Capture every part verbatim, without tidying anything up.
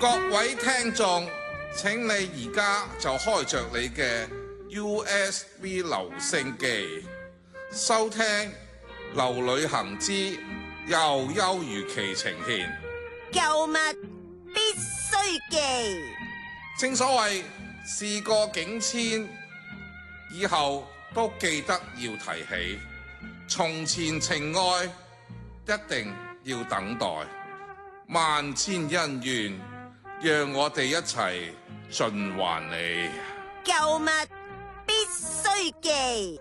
各位聽眾，請你而家就開着你嘅 U S B 留聲機，收聽《劉旅行之又優如期呈現》。 舊物必須記。 正所謂事過境遷，以後都記得要提起。從前情愛一定要等待，萬千恩怨，讓我哋一齊盡還你。 舊物必須記。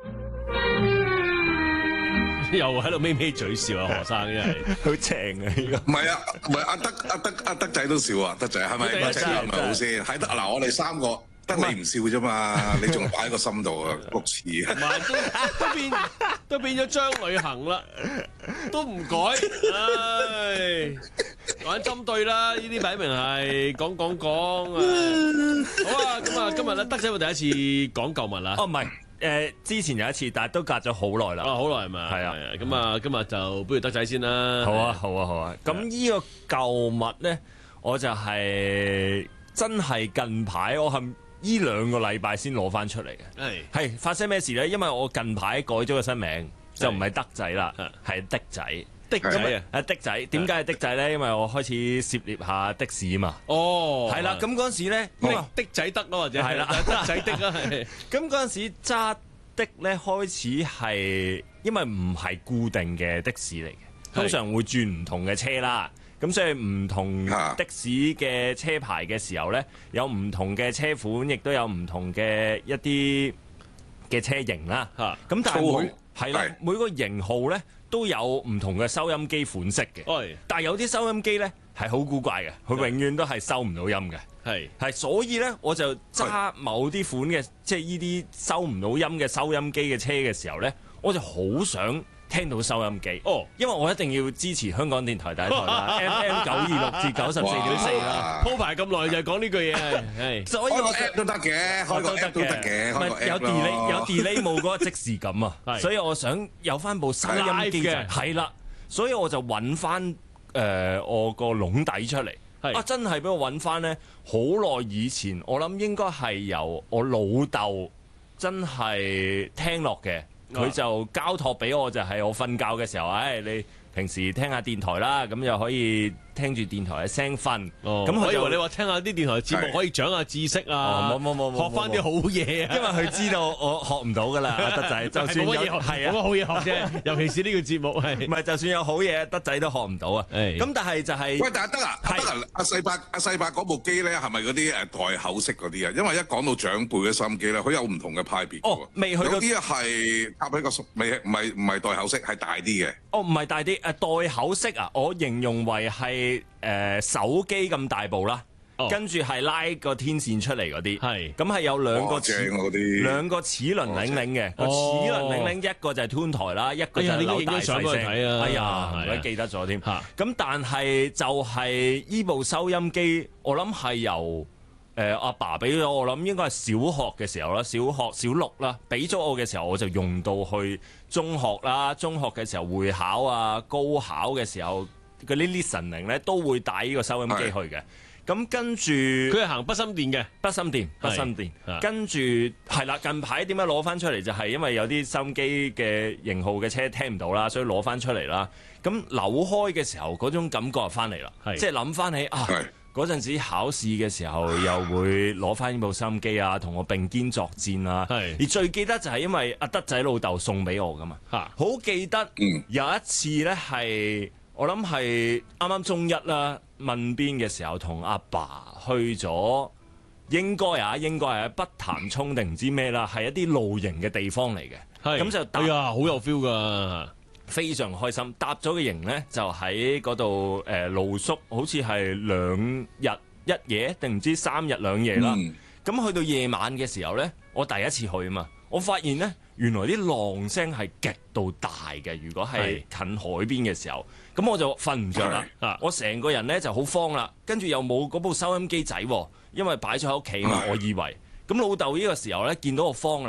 又喺度咪咪嘴笑啊，何生真係好正啊！呢個唔係啊，唔係阿德阿德阿德仔都笑啊，德仔係咪？德仔係咪好先？係得嗱，我哋三個得你唔笑啫嘛，你仲擺喺個心度啊，六次啊！ 唔係都都變都變咗張旅行啦，都唔改，唉，玩針對啦！呢啲擺明係講講講啊！好啊，咁啊，今日咧德仔會第一次講舊物啦。 哦，唔係。誒，之前有一次，但係都隔咗好耐啦。 啊，好耐係嘛？係啊，咁啊，今日就不如德仔先啦。 好啊，好啊，好啊。咁呢個舊物咧，我就係真係近排，我係呢兩個禮拜先攞翻出嚟嘅。係係發生咩事咧？因為我近排改咗個新名，就唔係德仔啦，係的仔。的仔啊！的仔，點解係的仔咧？因為我開始涉獵下的士啊嘛。哦，係啦。咁嗰陣時咧，因為的仔得咯，或者係啦， 德仔的啊。 咁嗰陣時揸的咧，開始係因為唔係固定嘅的士嚟嘅，通常會轉唔同嘅車啦。咁所以唔同的士嘅車牌嘅時候咧，有唔同嘅車款，亦都有唔同嘅一啲嘅車型啦。嚇，咁但係每係啦，每個型號咧，都有唔同嘅收音機款式嘅，但係有啲收音機咧係好古怪嘅，佢永遠都係收唔到音嘅，係係，所以咧我就揸某啲款嘅，即係呢啲收唔到音嘅收音機嘅車嘅時候咧，我就好想聽到收音機，哦，因為我一定要支持香港電台第一台啦，F M 九二六至九十四點四啦， 鋪排咁耐就係講呢句嘢，係， 所以我 app 都得嘅，開個 app 都得嘅， 唔係有 delay 有 delay 冇嗰個即時感啊，所以我想有翻部收音機嘅，係啦，所以我就揾翻誒我個籠底出嚟，啊真係俾我揾翻咧，好耐以前，我諗應該係由我老豆真係聽落嘅。佢就交託俾我，就係我瞓覺嘅時候，唉，你平時聽下電台啦，咁又可以聽住電台嘅聲瞓。咁佢以為你話聽下啲電台節目可以長下知識啊，冇冇冇冇學翻啲好嘢啊。因為佢知道我學唔到噶啦，德仔，就算有係啊，冇乜好嘢學啫。尤其是呢個節目係，唔係就算有好嘢，德仔都學唔到啊。咁但係就係， 喂，但係得啊，得啊，阿細伯阿細伯嗰部機咧，係咪嗰啲誒袋口式嗰啲啊？因為一講到長輩嘅收音機咧，佢有唔同嘅派別。哦，未去到有啲係搭喺個未，唔係唔係袋口式，係大啲嘅。哦，唔係大啲，誒袋口式啊，我形容為係。誒、呃、手機咁大部啦，哦、跟住係拉個天線出嚟嗰啲，係咁係有兩個齒兩個齒輪擰擰嘅，個齒輪擰擰一個就係 tune 台啦，一個就係扭大細聲。哎呀，唔鬼記得咗添。咁但係就係依部收音機，我諗係由誒阿爸俾咗我，諗應該係小學嘅時候啦，小學小六啦，俾咗我嘅時候我就用到去中學啦，中學嘅時候會考啊，高考嘅時候。嗰啲 listening 咧都會帶呢個收音機去嘅，咁跟住佢係行筆芯電嘅，筆芯電，筆芯電，跟住係啦。近排點解攞翻出嚟就係因為有啲收音機嘅型號嘅車聽唔到啦，所以攞翻出嚟啦。咁扭開嘅時候嗰種感覺就翻嚟啦，即係諗翻起啊嗰陣時考試嘅時候又會攞翻呢部收音機啊，同我並肩作戰啊。而最記得就係因為阿德仔老豆送俾我噶嘛，好記得有一次咧係。我諗係啱啱中一啦，問邊嘅時候同阿爸去咗，應該啊，應該係北潭涌定唔知咩啦，係一啲露營嘅地方嚟嘅。咁就哎呀，好有 feel 噶，非常開心。搭咗個營呢，就喺嗰度誒露宿，好似係兩日一夜定唔知三日兩夜啦。咁、嗯、去到夜晚嘅時候呢，我第一次去啊嘛，我發現呢，原來啲浪聲係極度大嘅。如果係近海邊嘅時候。咁我就瞓唔着啦，我成個人咧就好慌啦，跟住又冇嗰部收音機仔，因為擺咗喺屋企嘛，我以為。咁老豆呢個時候咧見到我慌啦，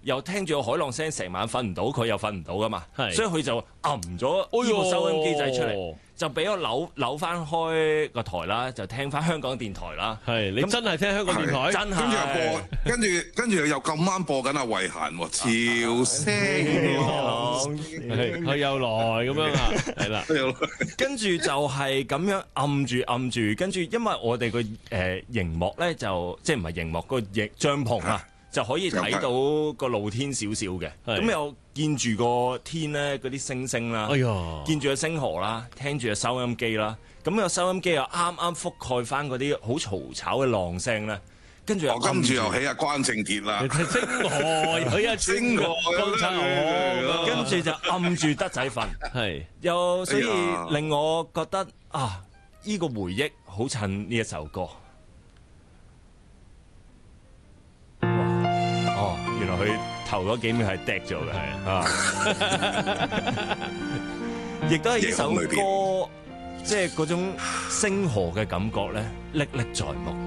又聽住個海浪聲，成晚瞓唔到，佢又瞓唔到噶嘛， 係所以佢就揞咗呢部收音機仔出嚟，就俾我扭扭翻開個台啦，就聽翻香港電台啦。 係你真係聽香港電台， 真係跟住又播，跟住跟住又咁啱播緊阿慧嫻喎，潮聲浪， 佢又來咁樣啊，係啦。 跟住就係咁樣揞住揞住，跟住因為我哋個誒熒幕咧就即係唔係熒幕個翼帳篷啊。就可以睇到個露天少少嘅，咁又見住個天咧嗰啲星星啦， 哎呀， 見住個星河啦，聽住個收音機啦，咁個收音機又啱啱覆蓋翻嗰啲好嘈吵嘅浪聲咧，跟住又跟住又起阿關正傑啦， 星河佢啊星河江燦豪， 跟住就揞住得仔瞓， 係又所以令我覺得啊，呢個回憶好襯呢一首歌。原來佢頭嗰幾秒係 dead 咗嘅，係啊，亦都係呢首歌，即係嗰種星河嘅感覺咧，歷歷在目。